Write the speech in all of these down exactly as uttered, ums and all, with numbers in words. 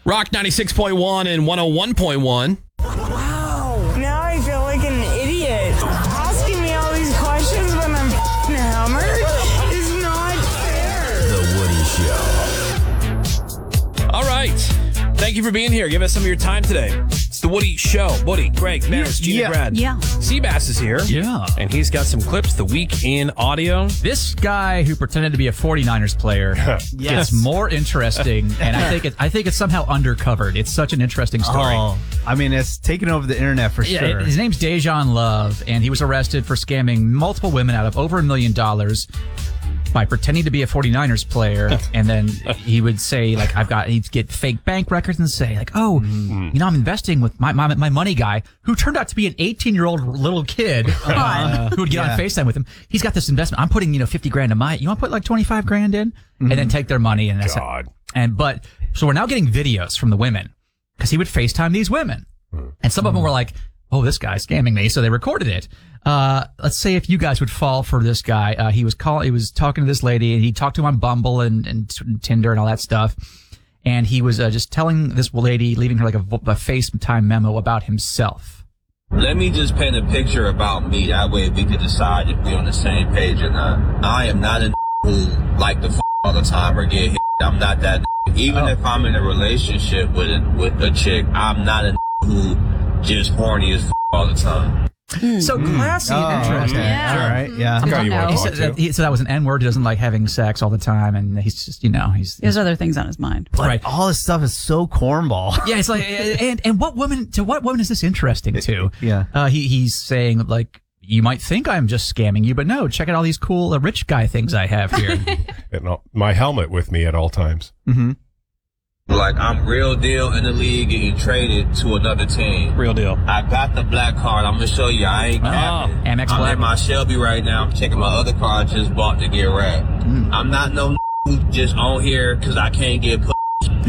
Rock ninety-six point one and one oh one point one. Wow. Now I feel like an idiot. Asking me all these questions when I'm f***ing hammered is not fair. The Woody Show. All right. Thank you for being here. Give us some of your time today. It's the Woody Show. Woody, Greg, Maris, Gina, Yeah. Brad. Yeah. Seabass is here. Yeah. And he's got some clips, the week in audio. This guy who pretended to be a forty-niners player gets more interesting, and I think it, I think it's somehow undercovered. It's such an interesting story. Oh, I mean, it's taken over the internet for Yeah, sure. his name's Dejan Love, and he was arrested for scamming multiple women out of over a million dollars by pretending to be a forty-niners player, and then he would say, like, I've got, he'd get fake bank records and say, like, oh, Mm-hmm. you know, I'm investing with my, my my money guy, who turned out to be an eighteen-year-old little kid uh, who would get Yeah. on FaceTime with him. He's got this investment. I'm putting, you know, fifty grand in my, you want to put like twenty-five grand in? And then take their money. And that's God. And, but, so we're now getting videos from the women, because he would FaceTime these women. And some of them were like, oh, this guy's scamming me. So they recorded it. Uh, let's say if you guys would fall for this guy. Uh, he was call, he was talking to this lady, and he talked to him on Bumble and, and Tinder and all that stuff. And he was uh, just telling this lady, leaving her like a, a FaceTime memo about himself. Let me just paint a picture about me. That way we can decide if we're on the same page or not. I am not a who like to f all the time or get hit. I'm not that. Even Oh. if I'm in a relationship with a, with a chick, I'm not a who just horny as f all the time. So classy and Oh, interesting. okay. Yeah. All right. Yeah. Guy you want He to said, talk that, to. he said that was an N-word. He doesn't like having sex all the time, and he's just, you know, he's, He has other things on his mind. But Right. all this stuff is so cornball. yeah, it's like, and and what woman to what woman is this interesting to? Yeah. uh, he he's saying, like, you might think I'm just scamming you, but no, check out all these cool uh, rich guy things I have here. And I'll- my helmet with me at all times. Mm-hmm. Like I'm real deal in the league getting traded to another team. Real deal. I got the black card. I'm gonna show you. I ain't capping. Amex I'm Black. in my Shelby right now. I'm checking my other car I just bought to get wrapped. I'm not no who just on here because I can't get put.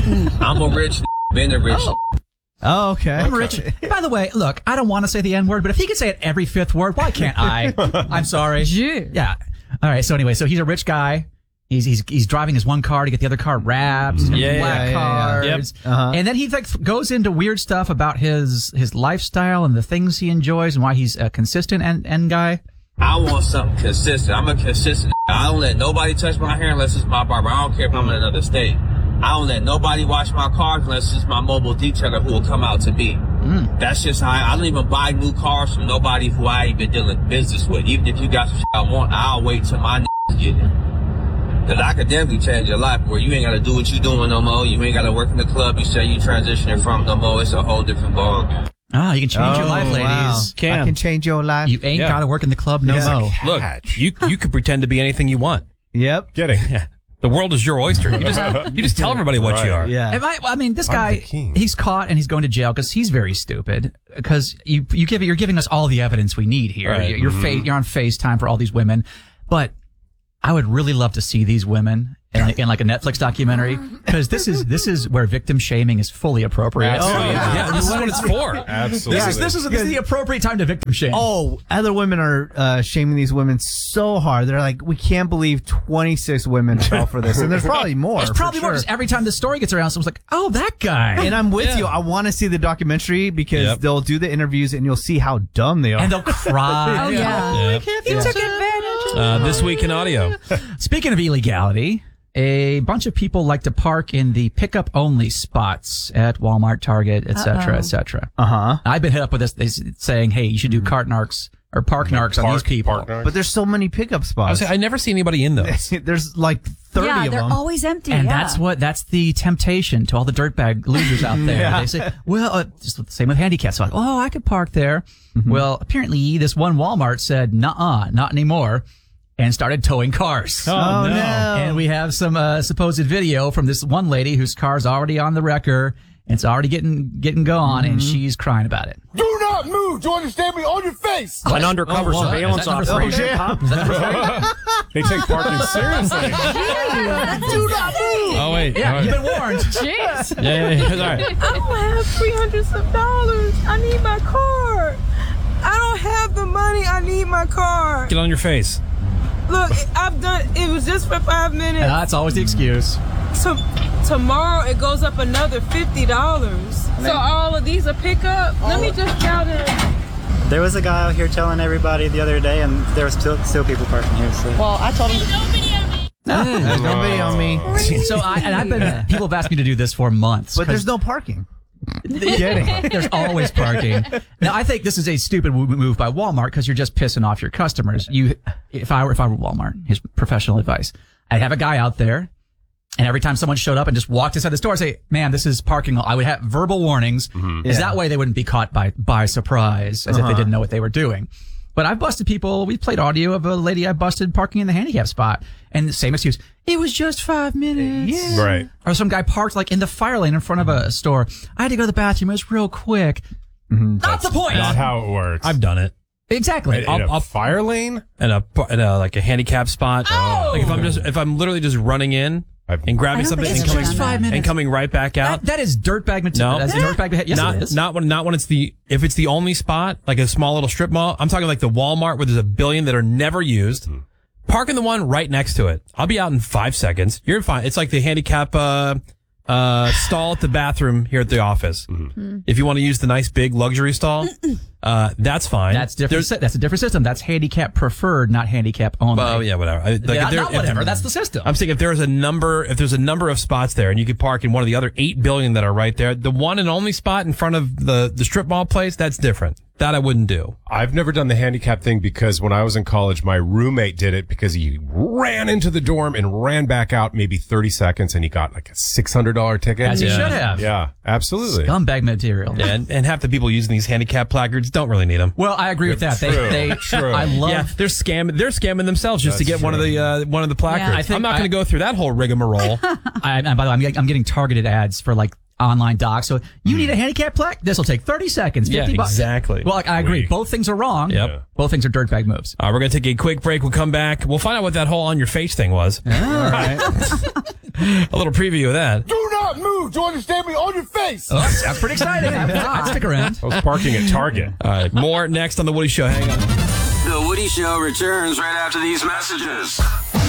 I'm a rich been a rich. Oh, okay. I'm rich. By the way, look, I don't want to say the N-word, but if he can say it every fifth word, why can't I? I'm sorry. Yeah. All right. So anyway, so he's a rich guy. He's he's he's driving his one car to get the other car wrapped. and Yeah, black yeah, yeah, yeah. cards. Yep. Uh-huh. And then he like goes into weird stuff about his his lifestyle and the things he enjoys and why he's a consistent end end guy. I want something consistent. I'm a consistent. I don't let nobody touch my hair unless it's my barber. I don't care if I'm in another state. I don't let nobody wash my cars unless it's my mobile detailer who will come out to me. Mm. That's just how I, I don't even buy new cars from nobody who I ain't been dealing business with. Even if you got some shit I want, I'll wait till my niggas get it. Cause I could definitely change your life where you ain't gotta do what you doing no more. You ain't gotta work in the club you say you transitioning from no more. It's a whole different ballgame. Ah, you can change your life, ladies. Wow. Can. I can change your life. You ain't Yeah. gotta work in the club no Yeah. more. Look, you you could pretend to be anything you want. Yep. Getting. Yeah. The world is your oyster. You just you just tell everybody what you Right. are. Yeah. Am I, I mean, this I'm guy, the king. he's caught and he's going to jail because he's very stupid. Because you, you give, you're giving us all the evidence we need here. Right. You're, fa- you're on FaceTime for all these women, but I would really love to see these women in like, in like a Netflix documentary, because this is this is where victim shaming is fully appropriate. Absolutely. Yeah, yeah, this is what it's for. Absolutely. This is this is, this is the appropriate time to victim shame. Oh, other women are uh, shaming these women so hard. They're like, we can't believe twenty-six women fell for this. And there's probably more. there's probably for more. sure. Just every time the story gets around, someone's like, "Oh, that guy," And I'm with Yeah. you. I want to see the documentary because Yep. they'll do the interviews and you'll see how dumb they are. and they'll cry. Oh, yeah. Yeah. He took advantage. Uh, this week in audio. Speaking of illegality, a bunch of people like to park in the pickup only spots at Walmart, Target, et cetera, et cetera. Uh huh. I've been hit up with this, this saying, "Hey, you should do cart narcs or park narcs on these Park- people." park narcs. But there's so many pickup I, spots. was, I never see anybody in those. There's like thirty Yeah, of they're them. always empty. And yeah. that's what that's the temptation to all the dirtbag losers out there. Yeah. They say, "Well, uh, just the same with handicaps." So like, "Oh, I could park there." Well, apparently this one Walmart said, "Nuh-uh, not anymore," and started towing cars. Oh, no. And we have some uh, supposed video from this one lady whose car's already on the wrecker. And it's already getting getting going, and she's crying about it. Do not move! Do you understand me? On your face! An undercover Oh, what? surveillance Is that number operation. three? Is that number three? They take parking seriously. Do not move! Oh, wait. Yeah, All you've right. been warned. Jeez. Yeah, yeah, yeah. All right. I don't have three hundred of dollars. I need my car. I don't have the money. I need my car. Get on your face. Look, I've done. It was just for five minutes. That's always the excuse. to, tomorrow it goes up another fifty dollars. So all of these are pickup? Let me just count it. There was a guy out here telling everybody the other day, and there was still, still people parking here. So. Well, I told him to... No, there's no video on me. So I, and I've been, people have asked me to do this for months. But there's no parking. Kidding. There's always parking. Now, I think this is a stupid move by Walmart because you're just pissing off your customers. You, if I were, if I were Walmart, here's professional advice. I'd have a guy out there, and every time someone showed up and just walked inside the store, I'd say, "Man, this is parking." I would have verbal warnings, Mm-hmm. is Yeah. that way they wouldn't be caught by by surprise, as Uh-huh. if they didn't know what they were doing. But I've busted people. We played audio of a lady I busted parking in the handicap spot, and the same excuse. It was just five minutes. Yeah. Right. Or some guy parked like in the fire lane in front of a store. I had to go to the bathroom. It was real quick. Not the point. Not how it works. I've done it. Exactly. in, in I'll- a I'll- fire lane? In a, in a like a handicap spot. Oh! Like if I'm just if I'm literally just running in I've- and grabbing I don't something think and it's coming just five minutes. and coming right back out. That, that is dirtbag material. No. That's dirtbag behavior. Yes, not it is. not when not when it's the if it's the only spot, like a small little strip mall. I'm talking like the Walmart where there's a billion that are never used. Hmm. Park in the one right next to it. I'll be out in five seconds. You're fine. It's like the handicap uh, uh, stall at the bathroom here at the office. Mm-hmm. If you want to use the nice big luxury stall, uh, that's fine. That's different. There's- sy- That's a different system. That's handicap preferred, not handicap only. Oh yeah, whatever. I, like Yeah, if there- not if- whatever. That's the system. I'm saying if there's a number, if there's a number of spots there, and you could park in one of the other eight billion that are right there, the one and only spot in front of the the strip mall place, that's different. That I wouldn't do. I've never done the handicap thing because when I was in college, my roommate did it because he ran into the dorm and ran back out maybe thirty seconds and he got like a six hundred dollars ticket. As you Yeah. should have. Yeah, absolutely. Scumbag material. And and half the people using these handicap placards don't really need them. Well, I agree with that. True, They, they, true. I love. Yeah, they're scamming. They're scamming themselves just to That's get one of true. the uh, one of the placards. Yeah, I think I'm not I- going to go through that whole rigmarole. I, and by the way, I'm, getting- I'm getting targeted ads for like online docs. So you need a handicap plaque? This will take thirty seconds. Yeah, fifty bucks. exactly. Well, like, I agree. Weak. Both things are wrong. Yep. Both things are dirtbag moves. Uh, we're going to take a quick break. We'll come back. We'll find out what that whole on your face thing was. All right. A little preview of that. Do not move. Do you understand me? On your face. Oh, that's pretty exciting. I'd, I'd stick around. I was parking at Target. All right, more next on the Woody Show. Hang on. The Woody Show returns right after these messages.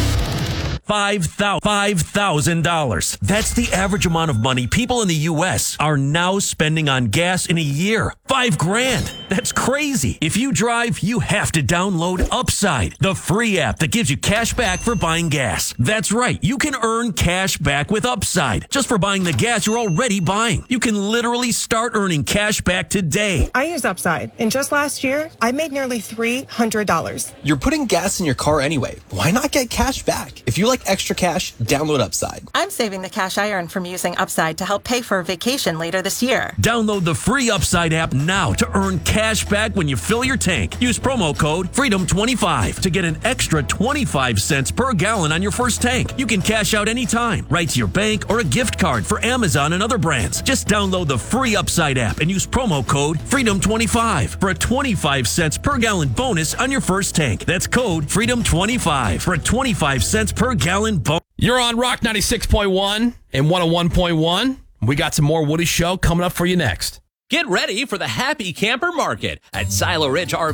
Five thousand five thousand dollars. That's the average amount of money people in the U S are now spending on gas in a year. Five grand. That's crazy. If you drive, you have to download Upside, the free app that gives you cash back for buying gas. That's right. You can earn cash back with Upside just for buying the gas you're already buying. You can literally start earning cash back today. I use Upside, and just last year, I made nearly three hundred dollars. You're putting gas in your car anyway. Why not get cash back? If you like extra cash, download Upside. I'm saving the cash I earn from using Upside to help pay for a vacation later this year. Download the free Upside app now to earn cash back when you fill your tank. Use promo code freedom twenty-five to get an extra twenty-five cents per gallon on your first tank. You can cash out anytime, right to your bank or a gift card for Amazon and other brands. Just download the free Upside app and use promo code freedom twenty-five for a twenty-five cents per gallon bonus on your first tank. That's code freedom twenty-five for a twenty-five cents per gallon bonus. You're on Rock ninety-six point one and one oh one point one. We got some more Woody Show coming up for you next. Get ready for the Happy Camper Market at Silo Ridge R V.